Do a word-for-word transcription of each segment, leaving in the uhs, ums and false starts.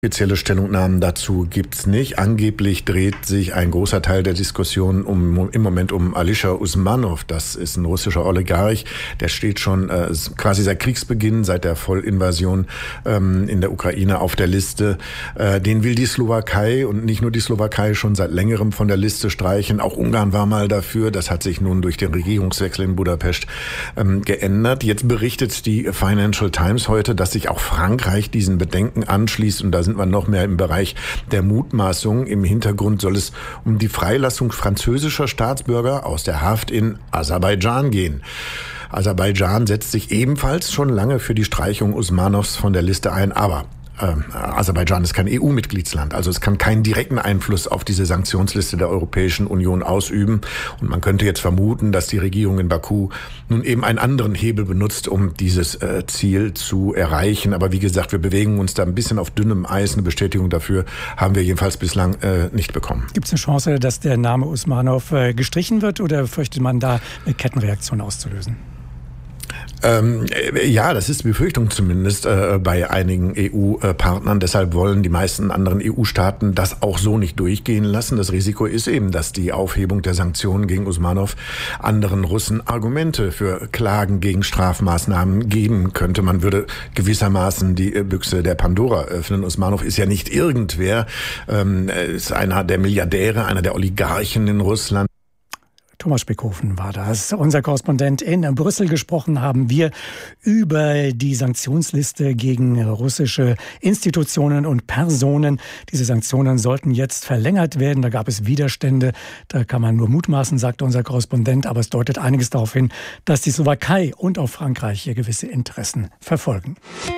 Offizielle Stellungnahmen dazu gibt's nicht. Angeblich dreht sich ein großer Teil der Diskussion um, im Moment um Alisher Usmanov. Das ist ein russischer Oligarch. Der steht schon äh, quasi seit Kriegsbeginn, seit der Vollinvasion ähm, in der Ukraine auf der Liste. Äh, den will die Slowakei und nicht nur die Slowakei schon seit längerem von der Liste streichen. Auch Ungarn war mal dafür. Das hat sich nun durch den Regierungswechsel in Budapest ähm, geändert. Jetzt berichtet die Financial Times heute, dass sich auch Frankreich diesen Bedenken anschließt, und da sind wir noch mehr im Bereich der Mutmaßung. Im Hintergrund soll es um die Freilassung französischer Staatsbürger aus der Haft in Aserbaidschan gehen. Aserbaidschan setzt sich ebenfalls schon lange für die Streichung Usmanovs von der Liste ein, aber äh, Aserbaidschan ist kein E U-Mitgliedsland, also es kann keinen direkten Einfluss auf diese Sanktionsliste der Europäischen Union ausüben. Und man könnte jetzt vermuten, dass die Regierung in Baku nun eben einen anderen Hebel benutzt, um dieses äh, Ziel zu erreichen. Aber wie gesagt, wir bewegen uns da ein bisschen auf dünnem Eis. Eine Bestätigung dafür haben wir jedenfalls bislang äh, nicht bekommen. Gibt es eine Chance, dass der Name Usmanov äh, gestrichen wird, oder fürchtet man da eine Kettenreaktion auszulösen? Ähm, ja, das ist die Befürchtung zumindest äh, bei einigen E U-Partnern. Deshalb wollen die meisten anderen E U-Staaten das auch so nicht durchgehen lassen. Das Risiko ist eben, dass die Aufhebung der Sanktionen gegen Usmanov anderen Russen Argumente für Klagen gegen Strafmaßnahmen geben könnte. Man würde gewissermaßen die Büchse der Pandora öffnen. Usmanov ist ja nicht irgendwer, ähm, ist einer der Milliardäre, einer der Oligarchen in Russland. Thomas Spickhofen war das, unser Korrespondent in Brüssel. Gesprochen haben wir über die Sanktionsliste gegen russische Institutionen und Personen. Diese Sanktionen sollten jetzt verlängert werden. Da gab es Widerstände. Da kann man nur mutmaßen, sagte unser Korrespondent. Aber es deutet einiges darauf hin, dass die Slowakei und auch Frankreich hier gewisse Interessen verfolgen.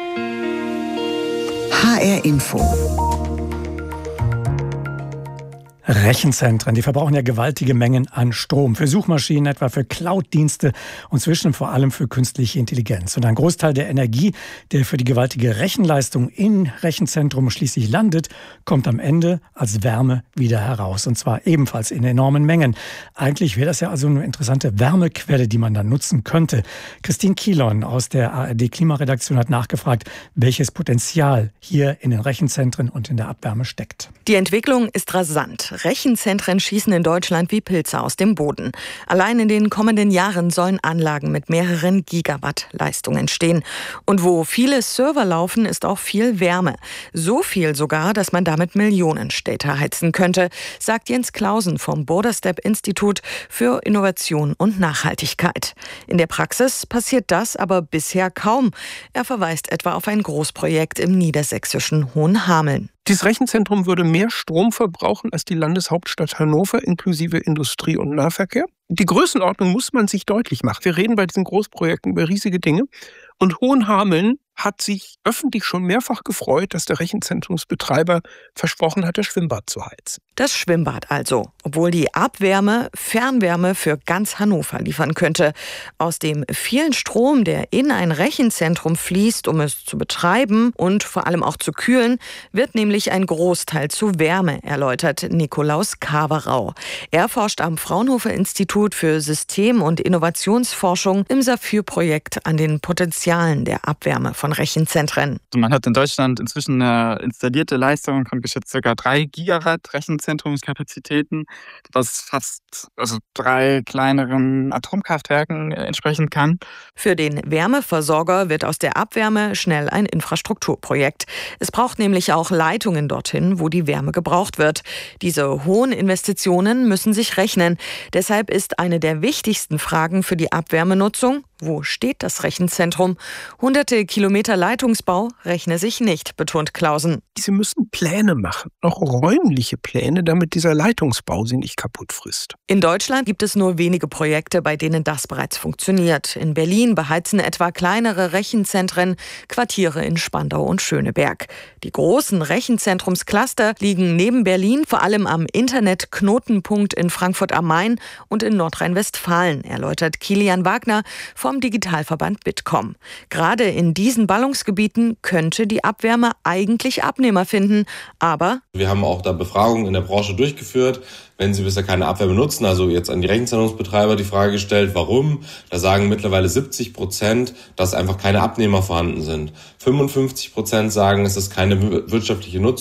H R Info. Rechenzentren, die verbrauchen ja gewaltige Mengen an Strom. Für Suchmaschinen, etwa für Cloud-Dienste und zwischen vor allem für künstliche Intelligenz. Und ein Großteil der Energie, der für die gewaltige Rechenleistung im Rechenzentrum schließlich landet, kommt am Ende als Wärme wieder heraus. Und zwar ebenfalls in enormen Mengen. Eigentlich wäre das ja also eine interessante Wärmequelle, die man dann nutzen könnte. Christine Kielon aus der A R D-Klimaredaktion hat nachgefragt, welches Potenzial hier in den Rechenzentren und in der Abwärme steckt. Die Entwicklung ist rasant. Rechenzentren schießen in Deutschland wie Pilze aus dem Boden. Allein in den kommenden Jahren sollen Anlagen mit mehreren Gigawatt Leistung entstehen. Und wo viele Server laufen, ist auch viel Wärme. So viel sogar, dass man damit Millionenstädte heizen könnte, sagt Jens Clausen vom Borderstep-Institut für Innovation und Nachhaltigkeit. In der Praxis passiert das aber bisher kaum. Er verweist etwa auf ein Großprojekt im niedersächsischen Hohenhameln. Dieses Rechenzentrum würde mehr Strom verbrauchen als die Landeshauptstadt Hannover inklusive Industrie- und Nahverkehr. Die Größenordnung muss man sich deutlich machen. Wir reden bei diesen Großprojekten über riesige Dinge. Und Hohenhameln hat sich öffentlich schon mehrfach gefreut, dass der Rechenzentrumsbetreiber versprochen hat, das Schwimmbad zu heizen. Das Schwimmbad also, obwohl die Abwärme Fernwärme für ganz Hannover liefern könnte. Aus dem vielen Strom, der in ein Rechenzentrum fließt, um es zu betreiben und vor allem auch zu kühlen, wird nämlich ein Großteil zu Wärme, erläutert Nikolaus Kawerau. Er forscht am Fraunhofer-Institut für System- und Innovationsforschung im SAFIR-Projekt an den Potenzialen der Abwärme von Rechenzentren. Man hat in Deutschland inzwischen eine installierte Leistung von geschätzt ca. drei Gigawatt Rechenzentrumskapazitäten, was fast also drei kleineren Atomkraftwerken entsprechen kann. Für den Wärmeversorger wird aus der Abwärme schnell ein Infrastrukturprojekt. Es braucht nämlich auch Leitungen dorthin, wo die Wärme gebraucht wird. Diese hohen Investitionen müssen sich rechnen. Deshalb ist eine der wichtigsten Fragen für die Abwärmenutzung: Wo steht das Rechenzentrum? Hunderte Kilometer Leitungsbau rechne sich nicht, betont Clausen. Sie müssen Pläne machen, auch räumliche Pläne, damit dieser Leitungsbau sie nicht kaputt frisst. In Deutschland gibt es nur wenige Projekte, bei denen das bereits funktioniert. In Berlin beheizen etwa kleinere Rechenzentren Quartiere in Spandau und Schöneberg. Die großen Rechenzentrumscluster liegen neben Berlin vor allem am Internet-Knotenpunkt in Frankfurt am Main und in Nordrhein-Westfalen, erläutert Kilian Wagner vom Digitalverband Bitkom. Gerade in diesen Ballungsgebieten könnte die Abwärme eigentlich Abnehmer finden, aber wir haben auch da Befragungen in der Branche durchgeführt. Wenn sie bisher keine Abwärme nutzen, also jetzt an die Rechenzentrumsbetreiber die Frage gestellt, warum? Da sagen mittlerweile siebzig Prozent, dass einfach keine Abnehmer vorhanden sind. fünfundfünfzig Prozent sagen, es ist keine wirtschaftliche Nutzung.